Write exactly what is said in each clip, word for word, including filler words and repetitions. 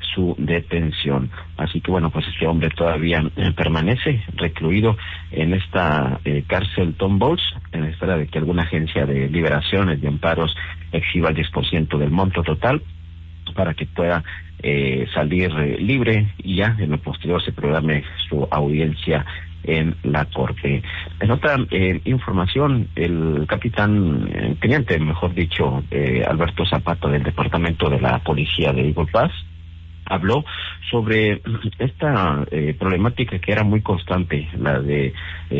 su detención. Así que bueno, pues este hombre todavía eh, permanece recluido en esta eh, cárcel Tom Bowles, en espera de que alguna agencia de liberaciones, de amparos, exhiba el diez por ciento del monto total para que pueda eh, salir eh, libre y ya en lo posterior se programe su audiencia en la corte. En otra eh, información, el capitán, eh, teniente, mejor dicho, eh, Alberto Zapata, del Departamento de la Policía de Eagle Pass, habló sobre esta eh, problemática que era muy constante, la de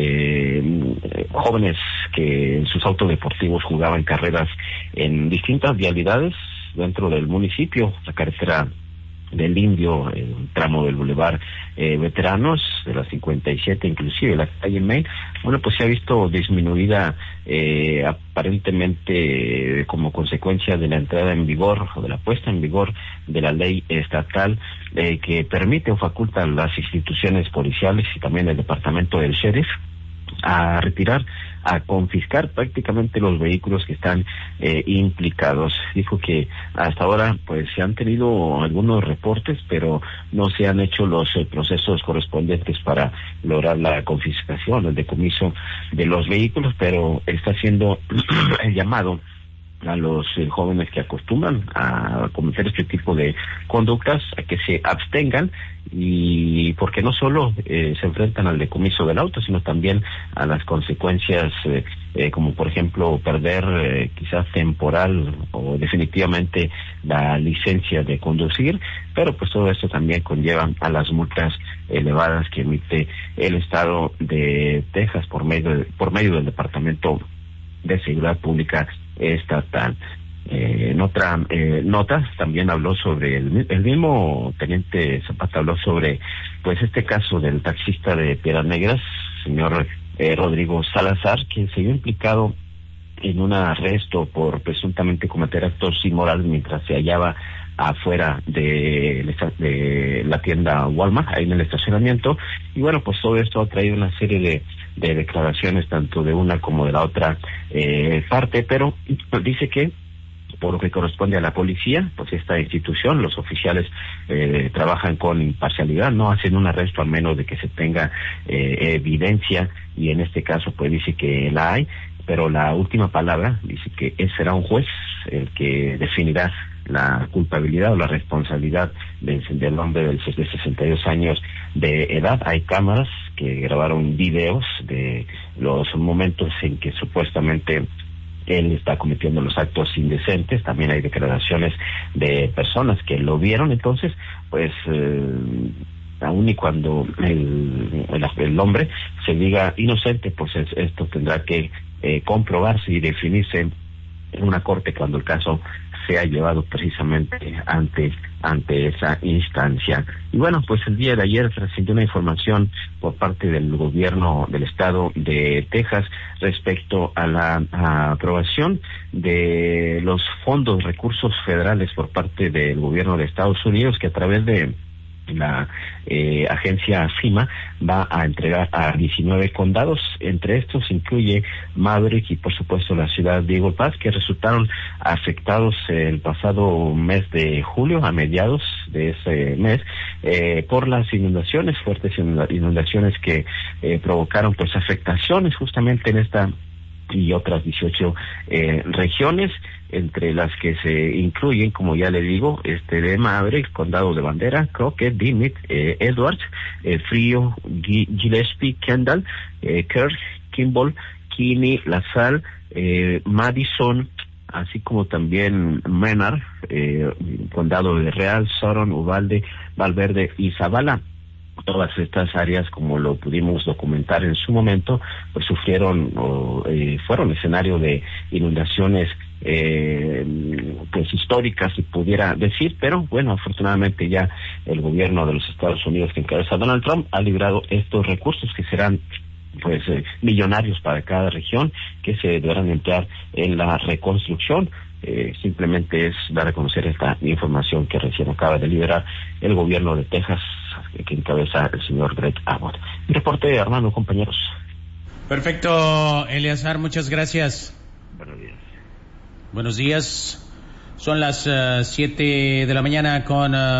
eh, jóvenes que en sus autos deportivos jugaban carreras en distintas vialidades dentro del municipio, la carretera del Indio, el tramo del Boulevard eh, Veteranos, de la cincuenta y siete, inclusive la calle Main. Bueno, pues se ha visto disminuida eh, aparentemente eh, como consecuencia de la entrada en vigor o de la puesta en vigor de la ley estatal eh, que permite o faculta a las instituciones policiales y también el departamento del sheriff a retirar, a confiscar prácticamente los vehículos que están eh, implicados. Dijo que hasta ahora pues se han tenido algunos reportes, pero no se han hecho los eh, procesos correspondientes para lograr la confiscación, el decomiso de los vehículos, pero está haciendo el llamado a los eh, jóvenes que acostumbran a cometer este tipo de conductas a que se abstengan, y porque no solo eh, se enfrentan al decomiso del auto, sino también a las consecuencias eh, eh, como por ejemplo perder eh, quizás temporal o definitivamente la licencia de conducir, pero pues todo esto también conlleva a las multas elevadas que emite el estado de Texas por medio de, por medio del Departamento de Seguridad Pública estatal. Eh, en otra eh, nota también habló sobre el, el mismo teniente Zapata habló sobre pues este caso del taxista de Piedras Negras, señor eh, Rodrigo Salazar, quien se vio implicado en un arresto por presuntamente cometer actos inmorales mientras se hallaba afuera de, de la tienda Walmart, ahí en el estacionamiento. Y bueno, pues todo esto ha traído una serie de, de declaraciones tanto de una como de la otra eh, parte, pero pues, dice que por lo que corresponde a la policía, pues esta institución, los oficiales eh, trabajan con imparcialidad, no hacen un arresto al menos de que se tenga eh, evidencia, y en este caso pues dice que la hay, pero la última palabra dice que será un juez el que definirá la culpabilidad o la responsabilidad del, del hombre del, de sesenta y dos años de edad. Hay cámaras que grabaron videos de los momentos en que supuestamente él está cometiendo los actos indecentes. También hay declaraciones de personas que lo vieron. Entonces, pues, eh, aun y cuando el, el, el hombre se diga inocente, pues es, esto tendrá que eh, comprobarse y definirse en una corte cuando el caso sea llevado precisamente ante ante esa instancia. Y bueno, pues el día de ayer trascendió una información por parte del gobierno del estado de Texas respecto a la a aprobación de los fondos, recursos federales por parte del gobierno de Estados Unidos, que a través de la eh, agencia FEMA va a entregar a diecinueve condados. Entre estos incluye Maverick y por supuesto la ciudad de Eagle Pass, que resultaron afectados el pasado mes de julio, a mediados de ese mes, eh, por las inundaciones, fuertes inundaciones que eh, provocaron pues afectaciones justamente en esta y otras dieciocho eh, regiones, entre las que se incluyen, como ya le digo, este de Maverick, Condado de Bandera, Crockett, Dimmitt, eh, Edwards, eh, Frío, Gillespie, Kendall, eh, Kirk, Kimball, Kinney, LaSalle, eh, Madison, así como también Menard, eh, Condado de Real, Sutton, Uvalde, Valverde y Zavala. Todas estas áreas, como lo pudimos documentar en su momento, pues sufrieron o eh, fueron escenario de inundaciones eh, pues históricas, si pudiera decir, pero bueno, afortunadamente ya el gobierno de los Estados Unidos que encabeza Donald Trump ha librado estos recursos que serán pues eh, millonarios para cada región, que se deberán emplear en la reconstrucción. Eh, simplemente es dar a conocer esta información que recién acaba de liberar el gobierno de Texas, que encabeza el señor Greg Abbott. Un reporte, Armando, compañeros. Perfecto, Eleazar, muchas gracias. Buenos días. Buenos días. Son las uh, siete de la mañana con... Uh...